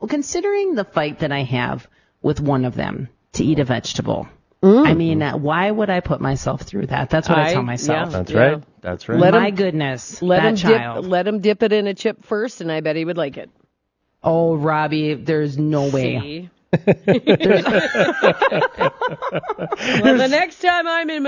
considering the fight that I have with one of them to eat a vegetable, I mean, why would I put myself through that? That's what I tell myself. That's right. That's right. My goodness, that child. Let him dip it in a chip first, and I bet he would like it. Oh, Robbie, there's no way. See? Well, the next time I'm in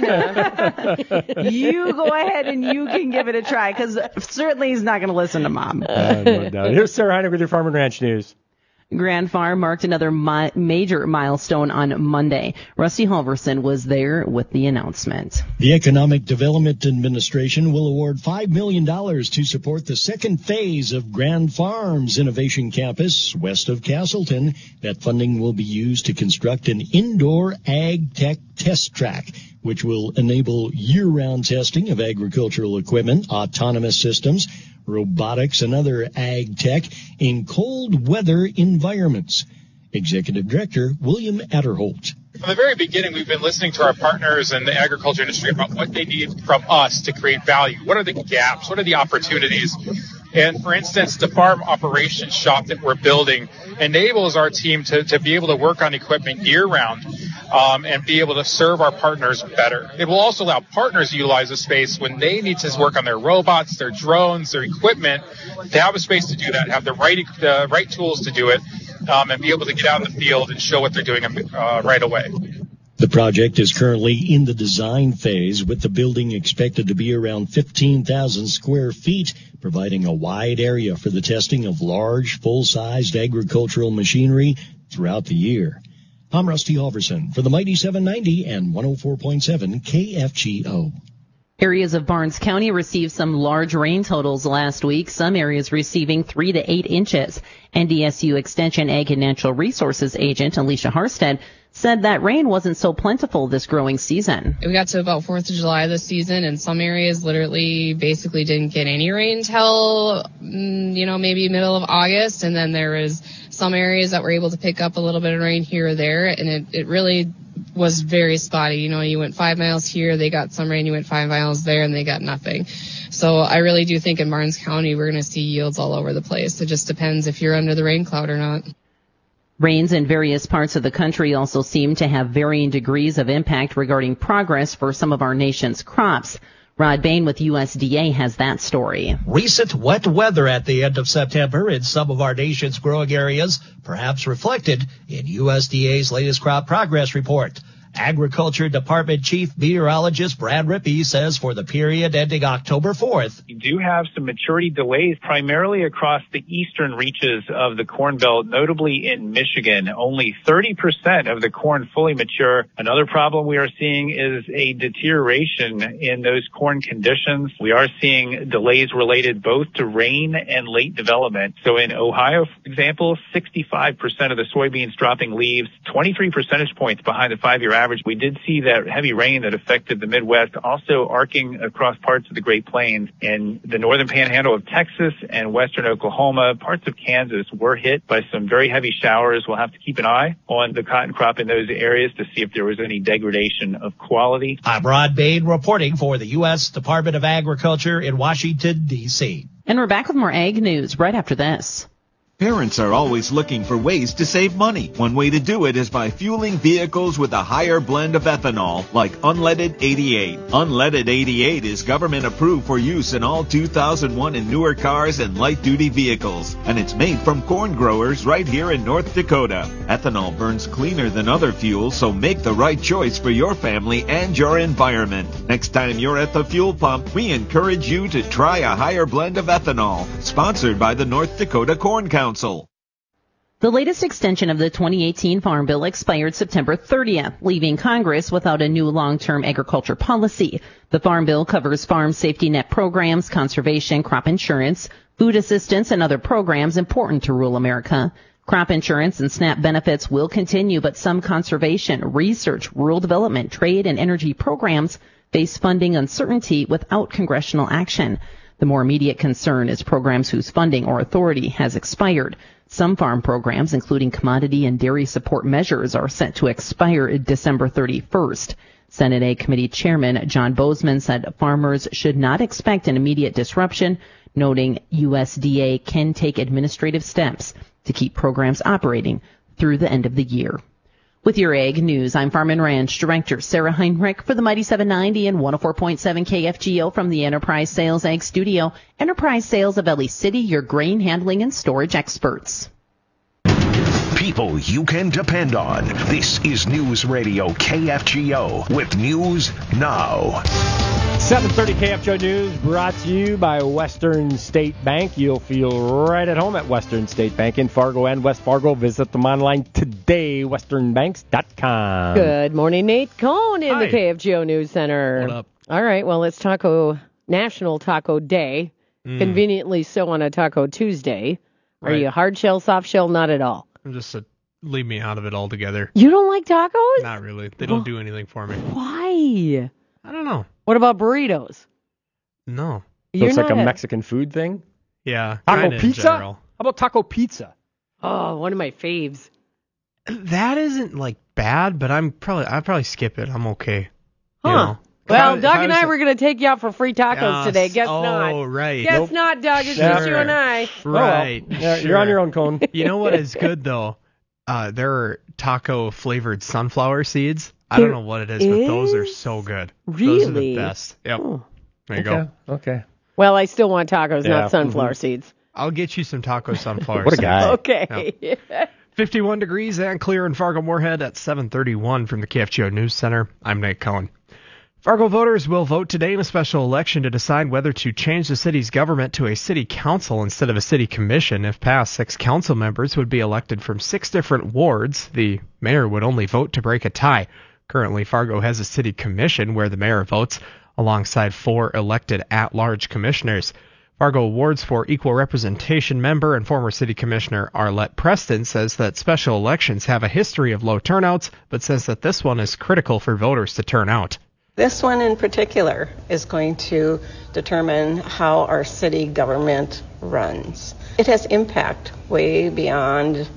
Medina, you go ahead and you can give it a try, because certainly he's not going to listen to Mom. No doubt. Here's Sarah Heinrich with your Farm and Ranch News. Grand Farm marked another major milestone on Monday. Rusty Halverson was there with the announcement. The Economic Development Administration will award $5 million to support the second phase of Grand Farm's Innovation Campus west of Castleton. That funding will be used to construct an indoor ag tech test track, which will enable year-round testing of agricultural equipment, autonomous systems, robotics, and other ag tech in cold weather environments. Executive Director William Adderholt. From the very beginning, we've been listening to our partners in the agriculture industry about what they need from us to create value. What are the gaps? What are the opportunities? And for instance, the farm operations shop that we're building enables our team to be able to work on equipment year-round and be able to serve our partners better. It will also allow partners to utilize the space when they need to work on their robots, their drones, their equipment, to have a space to do that, have the right tools to do it, and be able to get out in the field and show what they're doing right away. The project is currently in the design phase, with the building expected to be around 15,000 square feet, providing a wide area for the testing of large, full-sized agricultural machinery throughout the year. I'm Rusty Halverson for the Mighty 790 and 104.7 KFGO. Areas of Barnes County received some large rain totals last week, some areas receiving 3 to 8 inches. NDSU Extension Ag and Natural Resources agent Alicia Harstead said that rain wasn't so plentiful this growing season. We got to about 4th of July this season, and some areas literally basically didn't get any rain till, maybe middle of August, and then there was some areas that were able to pick up a little bit of rain here or there, and it really was very spotty. You went 5 miles here, they got some rain, you went 5 miles there, and they got nothing. So I really do think in Barnes County we're going to see yields all over the place. It just depends if you're under the rain cloud or not. Rains in various parts of the country also seem to have varying degrees of impact regarding progress for some of our nation's crops. Rod Bain with USDA has that story. Recent wet weather at the end of September in some of our nation's growing areas, perhaps reflected in USDA's latest crop progress report. Agriculture Department Chief Meteorologist Brad Rippey says for the period ending October 4th, you do have some maturity delays primarily across the eastern reaches of the Corn Belt, notably in Michigan. Only 30% of the corn fully mature. Another problem we are seeing is a deterioration in those corn conditions. We are seeing delays related both to rain and late development. So in Ohio, for example, 65% of the soybeans dropping leaves, 23 percentage points behind the 5-year average. We did see that heavy rain that affected the Midwest also arcing across parts of the Great Plains. In the northern panhandle of Texas and western Oklahoma, parts of Kansas were hit by some very heavy showers. We'll have to keep an eye on the cotton crop in those areas to see if there was any degradation of quality. I'm Rod Bain reporting for the U.S. Department of Agriculture in Washington, D.C. And we're back with more ag news right after this. Parents are always looking for ways to save money. One way to do it is by fueling vehicles with a higher blend of ethanol, like Unleaded 88. Unleaded 88 is government approved for use in all 2001 and newer cars and light-duty vehicles, and it's made from corn growers right here in North Dakota. Ethanol burns cleaner than other fuels, so make the right choice for your family and your environment. Next time you're at the fuel pump, we encourage you to try a higher blend of ethanol. Sponsored by the North Dakota Corn Council. The latest extension of the 2018 Farm Bill expired September 30th, leaving Congress without a new long-term agriculture policy. The Farm Bill covers farm safety net programs, conservation, crop insurance, food assistance, and other programs important to rural America. Crop insurance and SNAP benefits will continue, but some conservation, research, rural development, trade, and energy programs face funding uncertainty without congressional action. The more immediate concern is programs whose funding or authority has expired. Some farm programs, including commodity and dairy support measures, are set to expire December 31st. Senate Ag Committee Chairman John Bozeman said farmers should not expect an immediate disruption, noting USDA can take administrative steps to keep programs operating through the end of the year. With your Ag News, I'm Farm and Ranch Director Sarah Heinrich for the Mighty 790 and 104.7 KFGO from the Enterprise Sales Ag Studio. Enterprise Sales of Ellie City, your grain handling and storage experts. People you can depend on. This is News Radio KFGO with News Now. 7:30 KFGO News brought to you by Western State Bank. You'll feel right at home at Western State Bank in Fargo and West Fargo. Visit them online today, westernbanks.com. Good morning, Nate Cohn in the KFGO News Center. What up? All right, well, it's National Taco Day. Conveniently so on a Taco Tuesday. Are you hard shell, soft shell? Not at all. I'm just leave me out of it altogether. You don't like tacos? Not really. They don't do anything for me. Why? I don't know. What about burritos? No. Looks like a Mexican food thing? Yeah. Taco pizza? How about taco pizza? Oh, one of my faves. That isn't like bad, but I'd probably skip it. I'm okay. Huh. You know? Well, Doug and I were going to take you out for free tacos today. Guess not. Oh, right. Guess not, Doug. It's just you and I. Right. Oh, well. You're on your own, Cone. You know what is good, though? There are taco-flavored sunflower seeds. I don't know what it is, but those are so good. Really? Those are the best. Yep. Oh. There you go. Okay. Well, I still want tacos, not sunflower seeds. I'll get you some taco sunflower What a seeds. guy. Okay. Yep. 51 degrees and clear in Fargo-Moorhead at 7:31 from the KFGO News Center. I'm Nate Cohen. Fargo voters will vote today in a special election to decide whether to change the city's government to a city council instead of a city commission. If passed, 6 council members would be elected from 6 different wards. The mayor would only vote to break a tie. Currently, Fargo has a city commission where the mayor votes alongside 4 elected at-large commissioners. Fargo Awards for Equal Representation member and former city commissioner Arlette Preston says that special elections have a history of low turnouts, but says that this one is critical for voters to turn out. This one in particular is going to determine how our city government runs. It has impact way beyond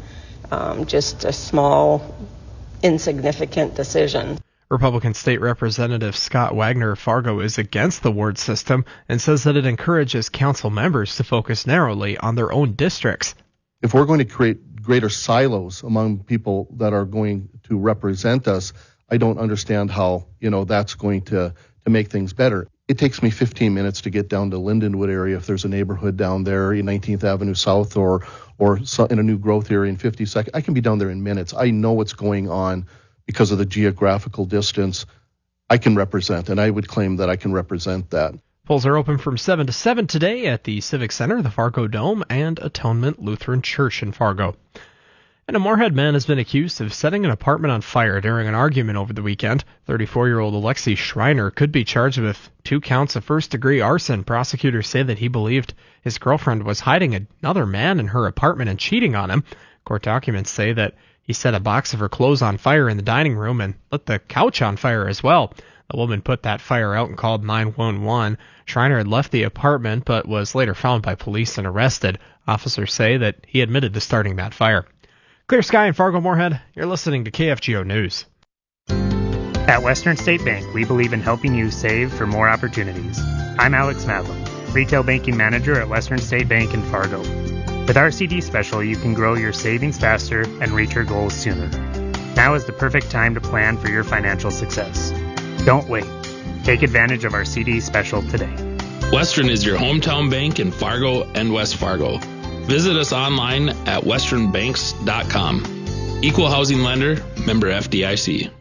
just a small, insignificant decision. Republican State Representative Scott Wagner of Fargo is against the ward system and says that it encourages council members to focus narrowly on their own districts. If we're going to create greater silos among people that are going to represent us, I don't understand how, that's going to make things better. It takes me 15 minutes to get down to Lindenwood area if there's a neighborhood down there in 19th Avenue South or in a new growth area in 52nd. I can be down there in minutes. I know what's going on because of the geographical distance. I can represent, and I would claim that I can represent that. Polls are open from 7 to 7 today at the Civic Center, the Fargo Dome, and Atonement Lutheran Church in Fargo. And a Moorhead man has been accused of setting an apartment on fire during an argument over the weekend. 34-year-old Alexi Schreiner could be charged with 2 counts of first-degree arson. Prosecutors say that he believed his girlfriend was hiding another man in her apartment and cheating on him. Court documents say that he set a box of her clothes on fire in the dining room and lit the couch on fire as well. The woman put that fire out and called 911. Schreiner had left the apartment but was later found by police and arrested. Officers say that he admitted to starting that fire. Clear sky in Fargo-Moorhead. You're listening to KFGO News. At Western State Bank, we believe in helping you save for more opportunities. I'm Alex Madlin, Retail Banking Manager at Western State Bank in Fargo. With our CD special, you can grow your savings faster and reach your goals sooner. Now is the perfect time to plan for your financial success. Don't wait. Take advantage of our CD special today. Western is your hometown bank in Fargo and West Fargo. Visit us online at westernbanks.com. Equal housing lender, member FDIC.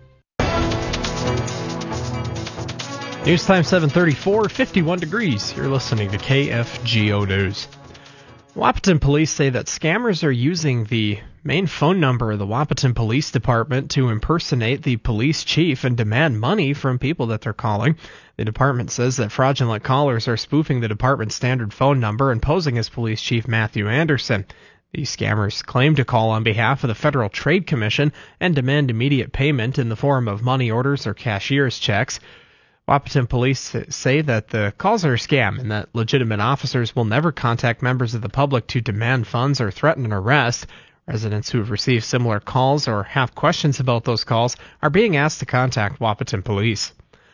News time 7:34, 51 degrees. You're listening to KFGO News. Wahpeton police say that scammers are using the main phone number of the Wahpeton Police Department to impersonate the police chief and demand money from people that they're calling. The department says that fraudulent callers are spoofing the department's standard phone number and posing as Police Chief Matthew Anderson. These scammers claim to call on behalf of the Federal Trade Commission and demand immediate payment in the form of money orders or cashier's checks. Wahpeton police say that the calls are a scam and that legitimate officers will never contact members of the public to demand funds or threaten an arrest. Residents who have received similar calls or have questions about those calls are being asked to contact Wahpeton police.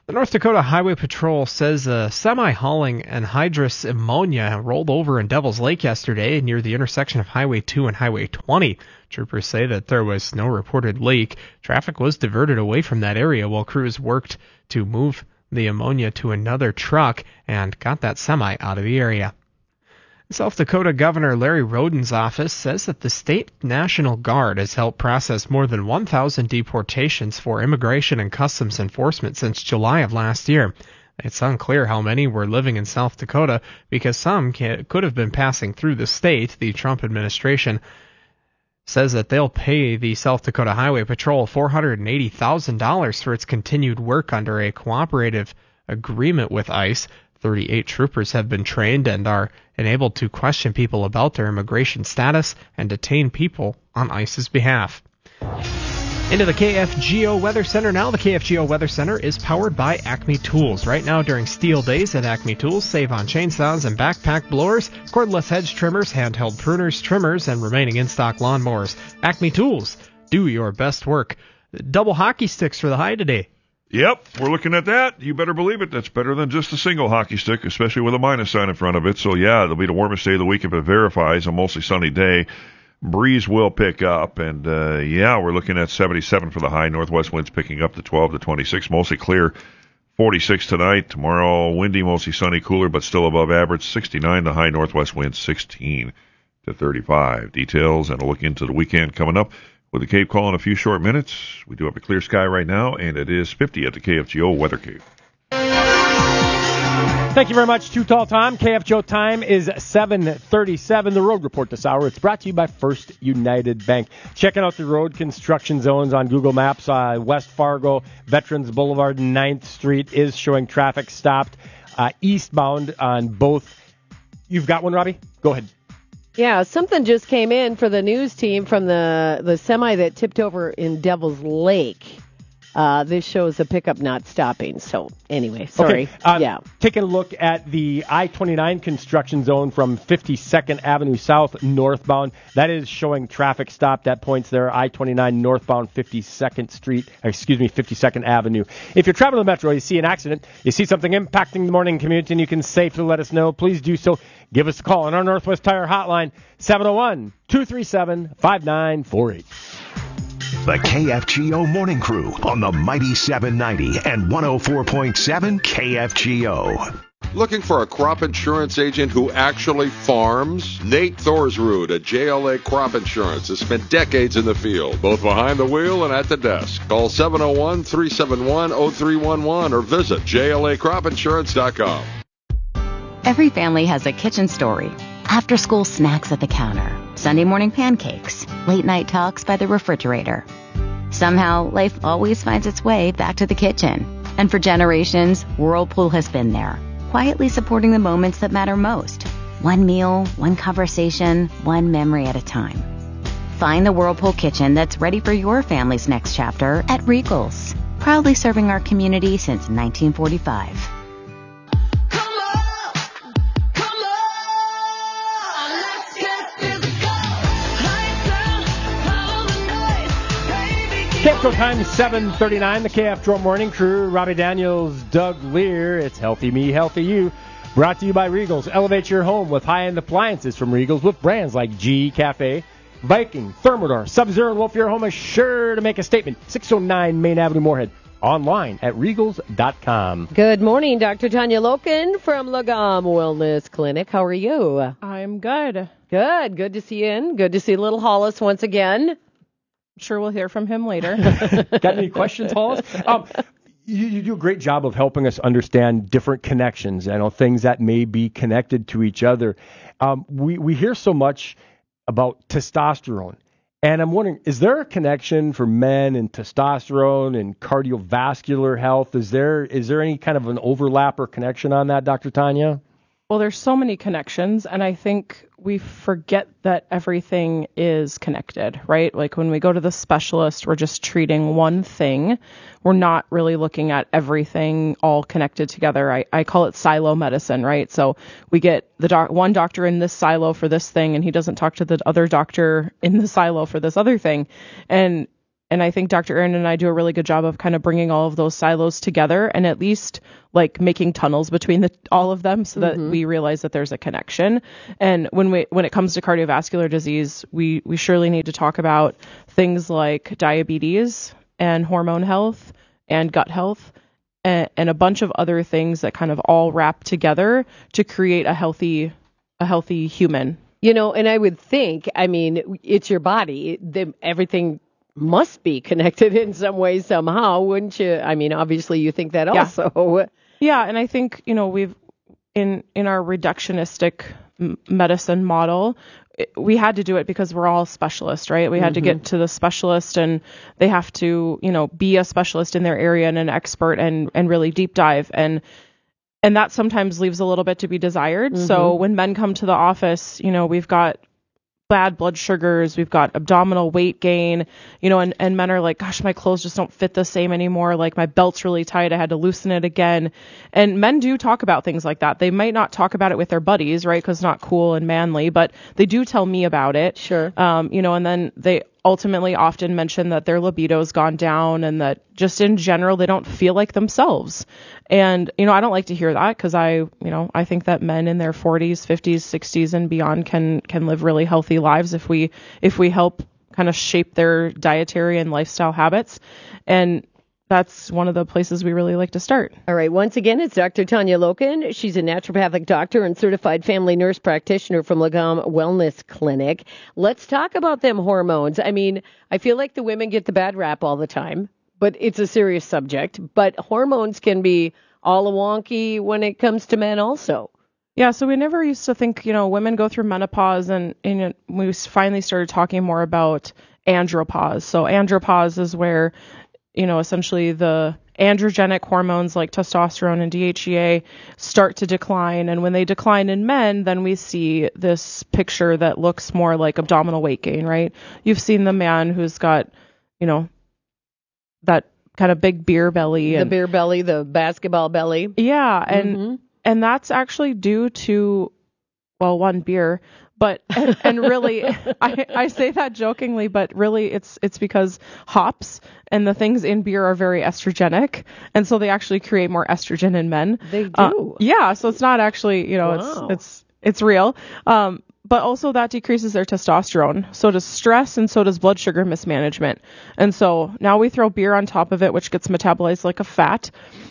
The North Dakota Highway Patrol says a semi hauling anhydrous ammonia rolled over in Devil's Lake yesterday near the intersection of Highway 2 and Highway 20. Troopers say that there was no reported leak. Traffic was diverted away from that area while crews worked to move the ammonia to another truck and got that semi out of the area. South Dakota Governor Larry Roden's office says that the state National Guard has helped process more than 1,000 deportations for Immigration and Customs Enforcement since July of last year. It's unclear how many were living in South Dakota because some could have been passing through the state. The Trump administration says that they'll pay the South Dakota Highway Patrol $480,000 for its continued work under a cooperative agreement with ICE. 38 troopers have been trained and are enabled to question people about their immigration status and detain people on ICE's behalf. Into the KFGO Weather Center now. The KFGO Weather Center is powered by Acme Tools. Right now during Steel Days at Acme Tools, save on chainsaws and backpack blowers, cordless hedge trimmers, handheld pruners, trimmers, and remaining in-stock lawnmowers. Acme Tools, do your best work. Double hockey sticks for the high today. Yep, we're looking at that. You better believe it. That's better than just a single hockey stick, especially with a minus sign in front of it. So, yeah, it'll be the warmest day of the week if it verifies. A mostly sunny day. Breeze will pick up. And, we're looking at 77 for the high. Northwest winds picking up to 12 to 26. Mostly clear. 46 tonight. Tomorrow, windy, mostly sunny, cooler, but still above average. 69 the high. Northwest winds 16 to 35. Details and a look into the weekend coming up. With the Cape call in a few short minutes, we do have a clear sky right now, and it is 50 at the KFGO Weather Cape. Thank you very much, Too Tall Tom. KFGO time is 7:37. The road report this hour. It's brought to you by First United Bank. Checking out the road construction zones on Google Maps. West Fargo, Veterans Boulevard, 9th Street is showing traffic stopped eastbound on both. You've got one, Robbie? Go ahead. Yeah, something just came in for the news team from the semi that tipped over in Devil's Lake. This shows a pickup not stopping. So anyway, sorry. Okay. Taking a look at the I-29 construction zone from 52nd Avenue South northbound. That is showing traffic stopped at points there. I-29 northbound 52nd Avenue. If you're traveling the metro, you see an accident, you see something impacting the morning commute, and you can safely let us know, please do so. Give us a call on our Northwest Tire hotline, 701-237-5948. The KFGO Morning Crew on the Mighty 790 and 104.7 KFGO. Looking for a crop insurance agent who actually farms? Nate Thorsrud at JLA Crop Insurance has spent decades in the field, both behind the wheel and at the desk. Call 701-371-0311 or visit JLACropInsurance.com. Every family has a kitchen story. After-school snacks at the counter, Sunday morning pancakes, late-night talks by the refrigerator. Somehow, life always finds its way back to the kitchen. And for generations, Whirlpool has been there, quietly supporting the moments that matter most. One meal, one conversation, one memory at a time. Find the Whirlpool kitchen that's ready for your family's next chapter at Regals, proudly serving our community since 1945. KFGO time is 7:39. The KFGO Morning Crew, Robbie Daniels, Doug Lear. It's Healthy Me, Healthy You. Brought to you by Regals. Elevate your home with high-end appliances from Regals with brands like GE Cafe, Viking, Thermador, Sub-Zero, and Wolf. Your home is sure to make a statement. 609 Main Avenue, Moorhead. Online at Regals.com. Good morning, Dr. Tanya Loken from Lagom Wellness Clinic. How are you? I'm good. Good. Good to see you in. Good to see little Hollis once again. Sure, we'll hear from him later. Got any questions, Hollis? You do a great job of helping us understand different connections, things that may be connected to each other. We hear so much about testosterone, and I'm wondering, is there a connection for men and testosterone and cardiovascular health? Is there any kind of an overlap or connection on that, Dr. Tanya? Well, there's so many connections, and I think we forget that everything is connected, right? Like when we go to the specialist, we're just treating one thing. We're not really looking at everything all connected together. I call it silo medicine, right? So we get one doctor in this silo for this thing, and he doesn't talk to the other doctor in the silo for this other thing. And I think Dr. Aaron and I do a really good job of kind of bringing all of those silos together and at least like making tunnels between all of them so that we realize that there's a connection. And when it comes to cardiovascular disease, we surely need to talk about things like diabetes and hormone health and gut health and a bunch of other things that kind of all wrap together to create a healthy human. You know, and I would think, I mean, it's your body. Everything must be connected in some way, somehow, wouldn't you? I mean, obviously you think that also. Yeah, and I think, you know, we've, in our reductionistic medicine model, we had to do it because we're all specialists, right? We had to get to the specialist and they have to, you know, be a specialist in their area and an expert and really deep dive. And that sometimes leaves a little bit to be desired. So when men come to the office, you know, we've got bad blood sugars, we've got abdominal weight gain, you know, and men are like, gosh, my clothes just don't fit the same anymore. Like my belt's really tight. I had to loosen it again. And men do talk about things like that. They might not talk about it with their buddies, right? Because it's not cool and manly, but they do tell me about it. Sure. You know, and then they ultimately often mention that their libido's gone down and that just in general, they don't feel like themselves. And, you know, I don't like to hear that because I think that men in their 40s, 50s, 60s and beyond can live really healthy lives if we help kind of shape their dietary and lifestyle habits. And that's one of the places we really like to start. All right. Once again, it's Dr. Tanya Loken. She's a naturopathic doctor and certified family nurse practitioner from Lagom Wellness Clinic. Let's talk about them hormones. I mean, I feel like the women get the bad rap all the time, but it's a serious subject. But hormones can be all wonky when it comes to men also. Yeah, so we never used to think, you know, women go through menopause and we finally started talking more about andropause. So andropause is where, you know, essentially the androgenic hormones like testosterone and DHEA start to decline. And when they decline in men, then we see this picture that looks more like abdominal weight gain, right? You've seen the man who's got, you know, that kind of big beer belly. The beer belly, the basketball belly. Yeah. And that's actually due to, well, one, beer. But and really, I say that jokingly, but really it's because hops and the things in beer are very estrogenic, and so they actually create more estrogen in men. They do. Yeah, so it's not actually, you know, it's real. But also that decreases their testosterone. So does stress, and so does blood sugar mismanagement. And so now we throw beer on top of it, which gets metabolized like a fat,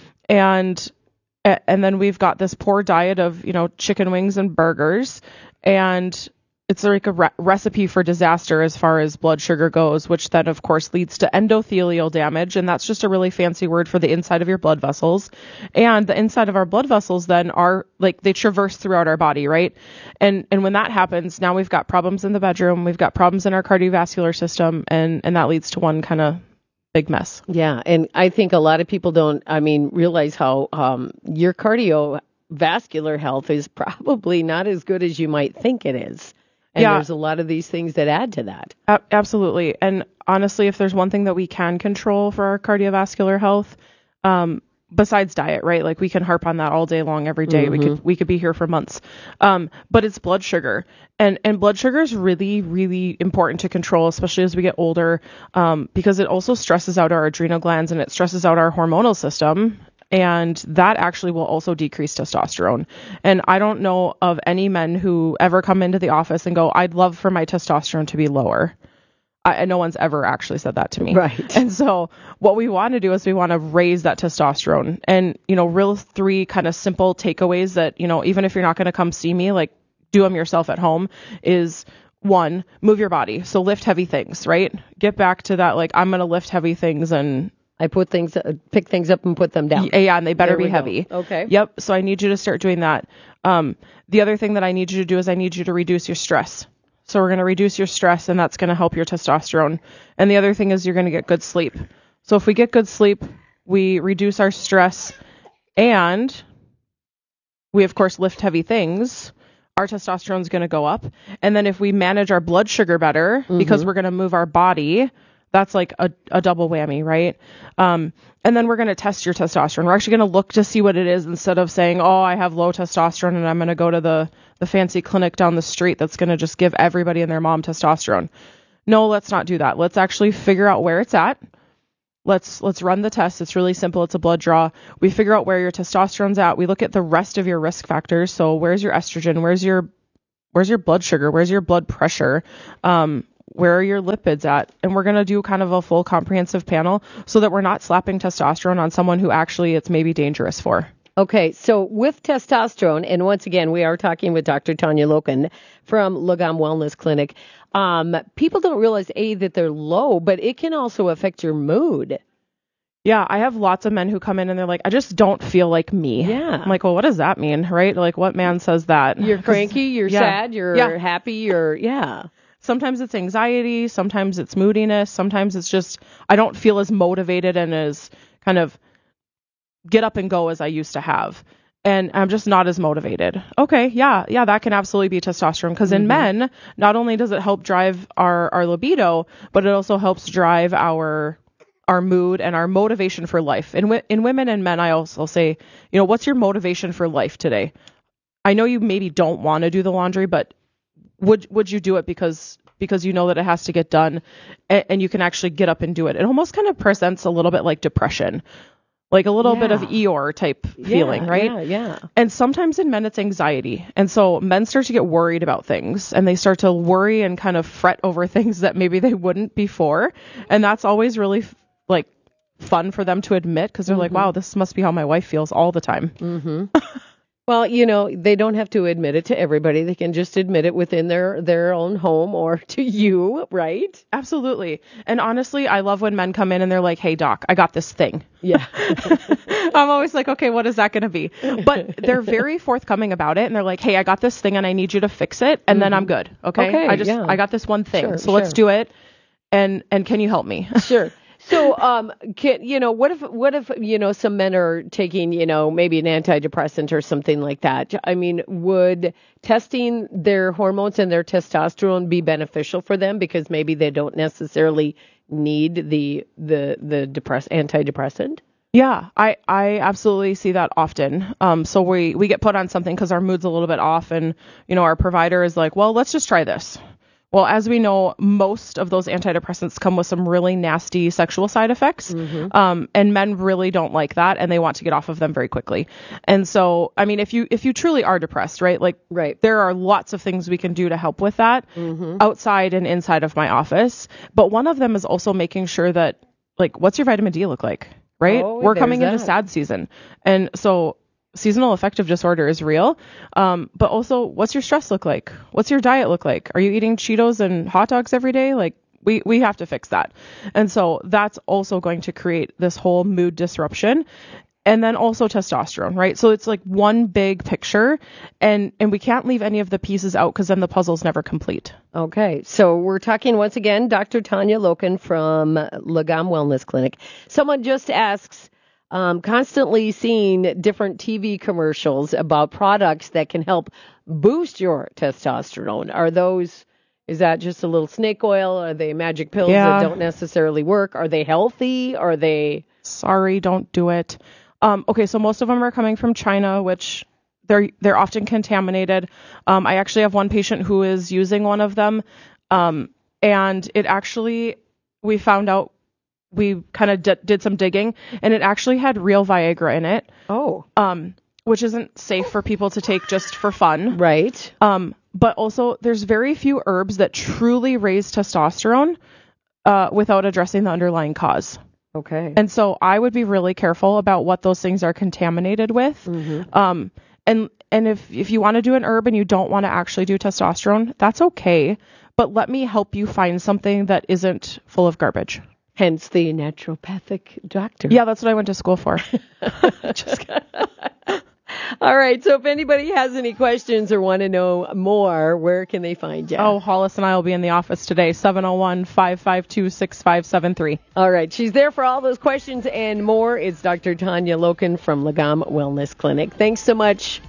and then we've got this poor diet of, you know, chicken wings and burgers. And it's like a recipe for disaster as far as blood sugar goes, which then, of course, leads to endothelial damage. And that's just a really fancy word for the inside of your blood vessels. And the inside of our blood vessels then are like they traverse throughout our body, right? And when that happens, now we've got problems in the bedroom. We've got problems in our cardiovascular system. And that leads to one kind of big mess. Yeah. And I think a lot of people don't, realize how your cardiovascular health is probably not as good as you might think it is. And there's a lot of these things that add to that. Absolutely. And honestly, if there's one thing that we can control for our cardiovascular health, besides diet, right? Like we can harp on that all day long, every day. We could be here for months. But it's blood sugar. And blood sugar is really, really important to control, especially as we get older, because it also stresses out our adrenal glands and it stresses out our hormonal system. And that actually will also decrease testosterone. And I don't know of any men who ever come into the office and go, I'd love for my testosterone to be lower. No one's ever actually said that to me. Right. And so what we want to do is we want to raise that testosterone. And, you know, real 3 kind of simple takeaways that, you know, even if you're not going to come see me, like do them yourself at home is 1, move your body. So lift heavy things, right? Get back to that. Like I'm going to lift heavy things and I pick things up and put them down. Yeah, and they better be heavy. Okay. Yep. So I need you to start doing that. The other thing that I need you to do is I need you to reduce your stress. So we're going to reduce your stress, and that's going to help your testosterone. And the other thing is you're going to get good sleep. So if we get good sleep, we reduce our stress, and we, of course, lift heavy things. Our testosterone is going to go up. And then if we manage our blood sugar better, because we're going to move our body, that's like a double whammy, right? And then we're going to test your testosterone. We're actually going to look to see what it is instead of saying, oh, I have low testosterone and I'm going to go to the fancy clinic down the street that's going to just give everybody and their mom testosterone. no, let's not do that. Let's actually figure out where it's at. Let's run the test. It's really simple. It's a blood draw. We figure out where your testosterone's at. We look at the rest of your risk factors. So where's your estrogen? Where's your blood sugar? Where's your blood pressure? Where are your lipids at? And we're going to do kind of a full comprehensive panel so that we're not slapping testosterone on someone who actually it's maybe dangerous for. Okay, so with testosterone, and once again, we are talking with Dr. Tanya Loken from Lagom Wellness Clinic. People don't realize, that they're low, but it can also affect your mood. Yeah, I have lots of men who come in and they're like, I just don't feel like me. Yeah. I'm like, well, what does that mean, right? Like, what man says that? You're cranky, you're sad, you're happy, Sometimes it's anxiety, sometimes it's moodiness, sometimes it's just I don't feel as motivated and as kind of get up and go as I used to have. And I'm just not as motivated. Okay, yeah, that can absolutely be testosterone. Because in men, not only does it help drive our libido, but it also helps drive our mood and our motivation for life. In women and men, I also say, what's your motivation for life today? I know you maybe don't want to do the laundry, but would you do it because you know that it has to get done and you can actually get up and do it? It almost kind of presents a little bit like depression. Like a little bit of Eeyore type feeling, right? Yeah. And sometimes in men, it's anxiety. And so men start to get worried about things and they start to worry and kind of fret over things that maybe they wouldn't before. And that's always really fun for them to admit because they're like, wow, this must be how my wife feels all the time. Mm-hmm. Well, they don't have to admit it to everybody. They can just admit it within their own home or to you, right? Absolutely. And honestly, I love when men come in and they're like, hey, doc, I got this thing. Yeah. I'm always like, okay, what is that going to be? But they're very forthcoming about it. And they're like, hey, I got this thing and I need you to fix it. And then I'm good. Okay. I got this one thing. So let's do it. And can you help me? Sure. So, what if some men are taking, maybe an antidepressant or something like that? I mean, would testing their hormones and their testosterone be beneficial for them because maybe they don't necessarily need the antidepressant? Yeah, I absolutely see that often. So we get put on something because our mood's a little bit off and, our provider is like, well, let's just try this. Well, as we know, most of those antidepressants come with some really nasty sexual side effects. And men really don't like that and they want to get off of them very quickly. And so, I mean, if you truly are depressed, right? There are lots of things we can do to help with that outside and inside of my office. But one of them is also making sure that, what's your vitamin D look like, right? We're coming into sad season. And so seasonal affective disorder is real. But also, what's your stress look like? What's your diet look like? Are you eating Cheetos and hot dogs every day? We have to fix that. And so that's also going to create this whole mood disruption. And then also testosterone, right? So it's like one big picture and we can't leave any of the pieces out because then the puzzle's never complete. Okay. So we're talking once again, Dr. Tanya Loken from Lagom Wellness Clinic. Someone just asks, constantly seeing different TV commercials about products that can help boost your testosterone. Is that just a little snake oil? Are they magic pills that don't necessarily work? Are they healthy? Are they... Sorry, don't do it. Okay, so most of them are coming from China, which they're often contaminated. I actually have one patient who is using one of them. And it actually, we found out, we kind of did some digging, and it actually had real Viagra in it. Oh. Which isn't safe for people to take just for fun. Right. But also, there's very few herbs that truly raise testosterone without addressing the underlying cause. Okay. And so I would be really careful about what those things are contaminated with. And if you want to do an herb and you don't want to actually do testosterone, that's okay. But let me help you find something that isn't full of garbage. Hence the naturopathic doctor. Yeah, that's what I went to school for. All right. So if anybody has any questions or want to know more, where can they find you? Oh, Hollis and I will be in the office today, 701-552-6573. All right. She's there for all those questions and more. It's Dr. Tanya Loken from Lagom Wellness Clinic. Thanks so much.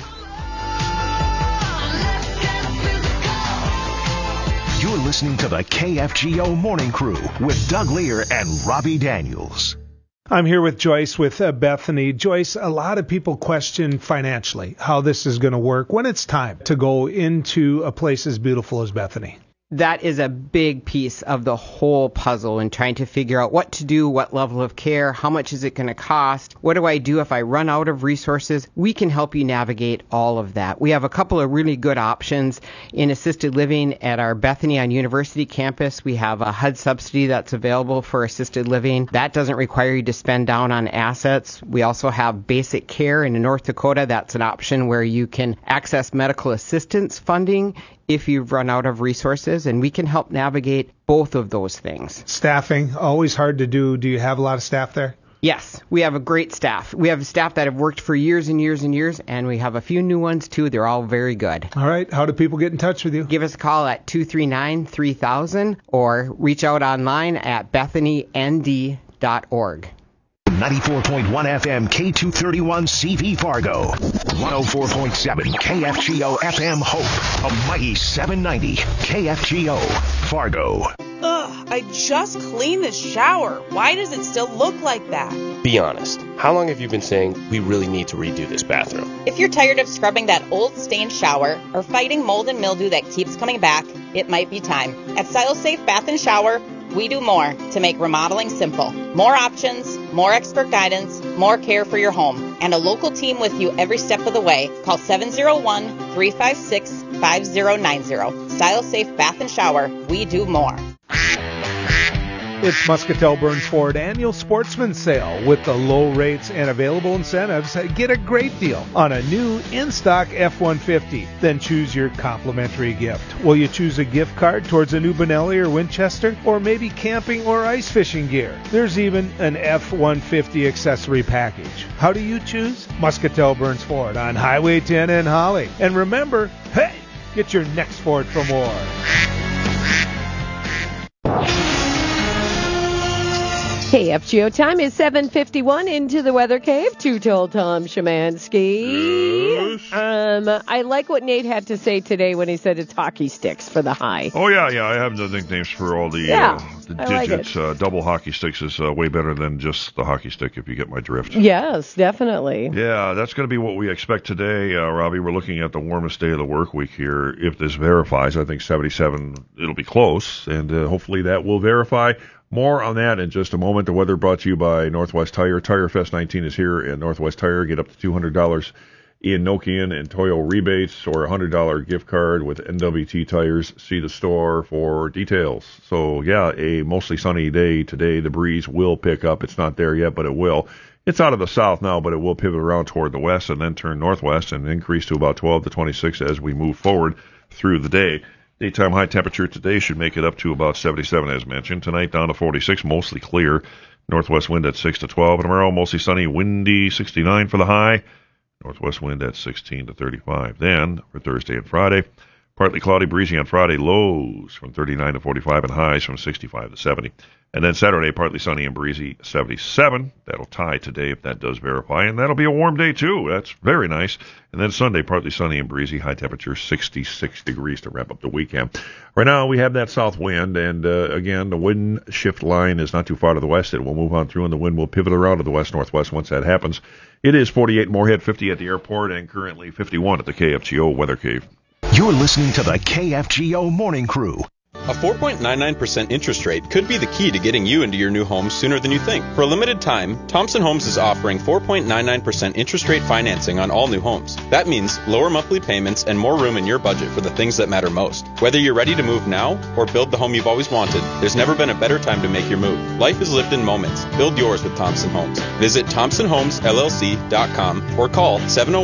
You're listening to the KFGO Morning Crew with Doug Lear and Robbie Daniels. I'm here with Joyce with Bethany. Joyce, a lot of people question financially how this is going to work when it's time to go into a place as beautiful as Bethany. that is a big piece of the whole puzzle in trying to figure out what to do, what level of care, how much is it going to cost, what do I do if I run out of resources. We can help you navigate all of that. We have a couple of really good options in assisted living at our Bethany on University campus. We have a HUD subsidy that's available for assisted living. That doesn't require you to spend down on assets. We also have basic care in North Dakota. That's an option where you can access medical assistance funding if you've run out of resources, and we can help navigate both of those things. Staffing, always hard to do. Do you have a lot of staff there? Yes, we have a great staff. We have staff that have worked for years and years and years, and we have a few new ones too. They're all very good. All right. How do people get in touch with you? Give us a call at 239-3000 or reach out online at bethanynd.org. 94.1 FM K231 CV Fargo. 104.7 KFGO FM Hope. A mighty 790 KFGO Fargo. Ugh, I just cleaned the shower. Why does it still look like that? Be honest. How long have you been saying we really need to redo this bathroom? If you're tired of scrubbing that old stained shower or fighting mold and mildew that keeps coming back, it might be time. At StyleSafe Bath and Shower, we do more to make remodeling simple. More options, more expert guidance, more care for your home, and a local team with you every step of the way. Call 701-356-5090. StyleSafe Bath and Shower, we do more. It's Muscatel Burns Ford Annual Sportsman Sale. With the low rates and available incentives, get a great deal on a new in-stock F-150. Then choose your complimentary gift. Will you choose a gift card towards a new Benelli or Winchester, or maybe camping or ice fishing gear? There's even an F-150 accessory package. How do you choose? Muscatel Burns Ford on Highway 10 in Holly. And remember, hey, get your next Ford for more. KFGO time is 7:51 into the Weather Cave. Two-Told Tom Szymanski. Yes. I like what Nate had to say today when he said it's hockey sticks for the high. Oh, yeah. I have the nicknames for all the digits. Like double hockey sticks is way better than just the hockey stick, if you get my drift. Yes, definitely. Yeah, that's going to be what we expect today, Robbie. We're looking at the warmest day of the work week here. If this verifies, I think 77, it'll be close, and hopefully that will verify. More on that in just a moment. The weather brought to you by Northwest Tire. Tire Fest 19 is here at Northwest Tire. Get up to $200 in Nokian and Toyo rebates or a $100 gift card with NWT tires. See the store for details. So, yeah, a mostly sunny day today. The breeze will pick up. It's not there yet, but it will. It's out of the south now, but it will pivot around toward the west and then turn northwest and increase to about 12 to 26 as we move forward through the day. Daytime high temperature today should make it up to about 77, as mentioned. Tonight down to 46, mostly clear. Northwest wind at 6 to 12. And tomorrow, mostly sunny, windy, 69 for the high. Northwest wind at 16 to 35. Then, for Thursday and Friday, partly cloudy, breezy on Friday, lows from 39 to 45 and highs from 65 to 70. And then Saturday, partly sunny and breezy, 77. That'll tie today if that does verify. And that'll be a warm day, too. That's very nice. And then Sunday, partly sunny and breezy, high temperature 66 degrees to wrap up the weekend. Right now, we have that south wind. And, again, the wind shift line is not too far to the west. It will move on through, and the wind will pivot around to the west-northwest once that happens. It is 48 Moorhead, 50 at the airport, and currently 51 at the KFGO Weather Cave. You're listening to the KFGO Morning Crew. A 4.99% interest rate could be the key to getting you into your new home sooner than you think. For a limited time, Thompson Homes is offering 4.99% interest rate financing on all new homes. That means lower monthly payments and more room in your budget for the things that matter most. Whether you're ready to move now or build the home you've always wanted, there's never been a better time to make your move. Life is lived in moments. Build yours with Thompson Homes. Visit ThompsonHomesLLC.com or call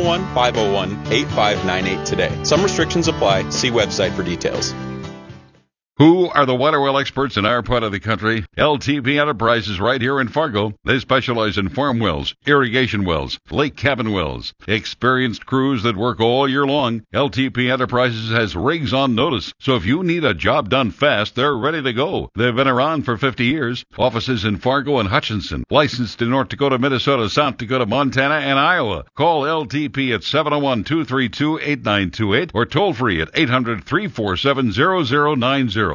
701-501-8598 today. Some restrictions apply. See website for details. Who are the water well experts in our part of the country? LTP Enterprises right here in Fargo. They specialize in farm wells, irrigation wells, lake cabin wells. Experienced crews that work all year long. LTP Enterprises has rigs on notice, so if you need a job done fast, they're ready to go. They've been around for 50 years. Offices in Fargo and Hutchinson. Licensed in North Dakota, Minnesota, South Dakota, Montana, and Iowa. Call LTP at 701-232-8928 or toll free at 800-347-0090.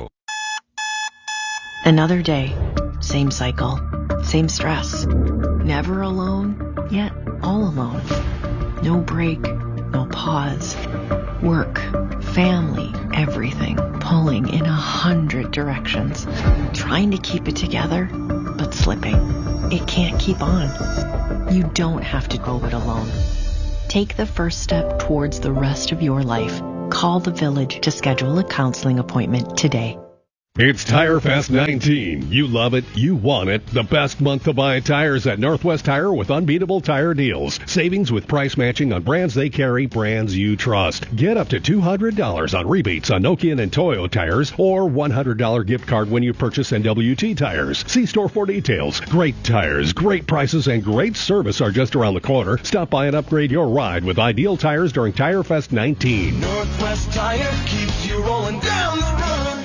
Another day, same cycle, same stress. Never alone, yet all alone. No break, no pause. Work, family, everything, pulling in 100 directions, trying to keep it together, but slipping. It can't keep on. You don't have to go it alone. Take the first step towards the rest of your life. Call the Village to schedule a counseling appointment today. It's Tire Fest 19. You love it. You want it. The best month to buy tires at Northwest Tire with unbeatable tire deals. Savings with price matching on brands they carry, brands you trust. Get up to $200 on rebates on Nokian and Toyo tires or $100 gift card when you purchase NWT tires. See store for details. Great tires, great prices, and great service are just around the corner. Stop by and upgrade your ride with Ideal Tires during Tire Fest 19. Northwest Tire keeps you rolling down the road.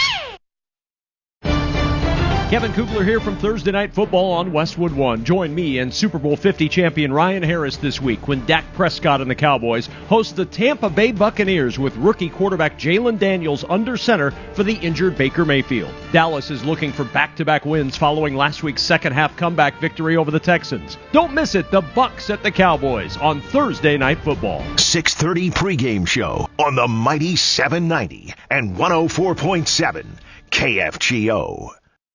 Kevin Kugler here from Thursday Night Football on Westwood One. Join me and Super Bowl 50 champion Ryan Harris this week when Dak Prescott and the Cowboys host the Tampa Bay Buccaneers with rookie quarterback Jalen Daniels under center for the injured Baker Mayfield. Dallas is looking for back-to-back wins following last week's second-half comeback victory over the Texans. Don't miss it, the Bucs at the Cowboys on Thursday Night Football. 6:30 pregame show on the mighty 790 and 104.7 KFGO.